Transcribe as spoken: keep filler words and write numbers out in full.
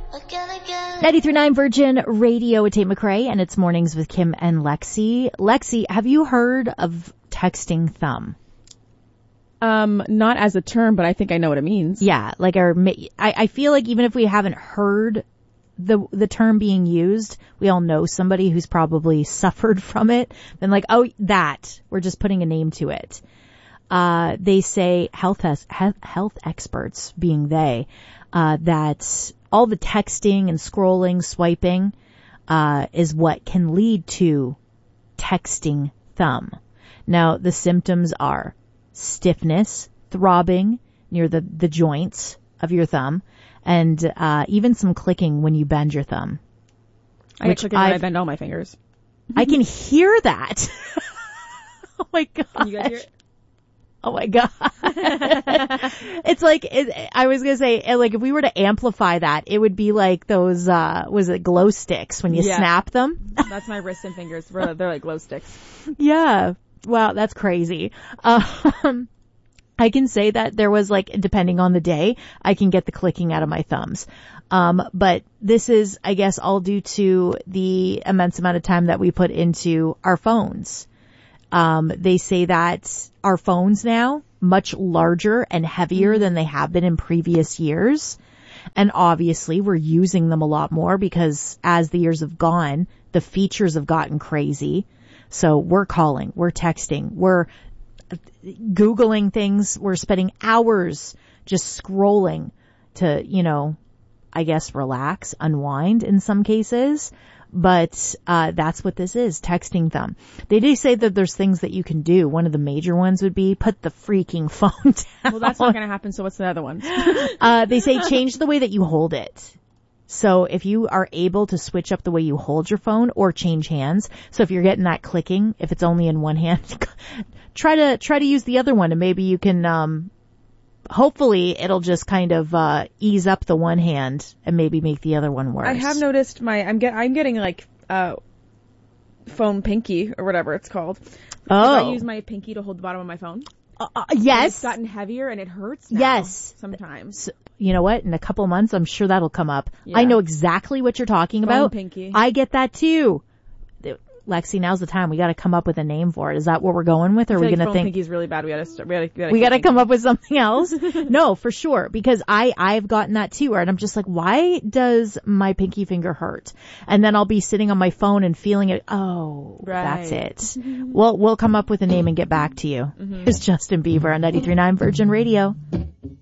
ninety-three point nine Virgin Radio with Tate McRae, and it's Mornings with Kim and Lexi. Lexi, have you heard of texting thumb? Um, not as a term, but I think I know what it means. Yeah, like our, I, I feel like even if we haven't heard the the term being used, we all know somebody who's probably suffered from it. Then like, oh, that, we're just putting a name to it. Uh, they say health has, health experts, being they, uh, that all the texting and scrolling, swiping, uh, is what can lead to texting thumb. Now, the symptoms are stiffness, throbbing near the, the joints of your thumb, and, uh, even some clicking when you bend your thumb. I get clicking when I bend all my fingers. I can hear that. Oh my God. Can you guys hear it? Oh my God. It's like, it, I was going to say, like, if we were to amplify that, it would be like those, uh, was it glow sticks when you yeah. snap them? That's my wrist and fingers. They're like glow sticks. Yeah. Wow, that's crazy. Um, I can say that there was like, depending on the day, I can get the clicking out of my thumbs. Um, but this is, I guess, all due to the immense amount of time that we put into our phones. Um, they say that our phones now, much larger and heavier than they have been in previous years. And obviously we're using them a lot more because as the years have gone, the features have gotten crazy. So we're calling, we're texting, we're Googling things, we're spending hours just scrolling to, you know, I guess relax, unwind in some cases. But, uh, that's what this is, texting thumb. They do say that there's things that you can do. One of the major ones would be put the freaking phone down. Well, that's not going to happen. So what's the other one? uh, they say change the way that you hold it. So if you are able to switch up the way you hold your phone or change hands. So if you're getting that clicking, if it's only in one hand, try to, try to use the other one and maybe you can, um, hopefully it'll just kind of, uh, ease up the one hand and maybe make the other one worse. I have noticed my, I'm get, I'm getting like, uh, phone pinky or whatever it's called. Oh. I use my pinky to hold the bottom of my phone. Uh, uh, yes. It's gotten heavier and it hurts now. Yes. Sometimes. So, you know what? In a couple months, I'm sure that'll come up. Yeah. I know exactly what you're talking phone about. Pinky. I get that too. Lexi, now's the time. We got to come up with a name for it. Is that what we're going with? Or are we like going to think pinky's really bad? We got to we got to we got to come up with something else. No, for sure, because I I've gotten that too. Where I'm just like, why does my pinky finger hurt? And then I'll be sitting on my phone and feeling it. Oh, right. That's it. We'll we'll come up with a name and get back to you. Mm-hmm. It's Justin Bieber on ninety-three point nine Virgin Radio.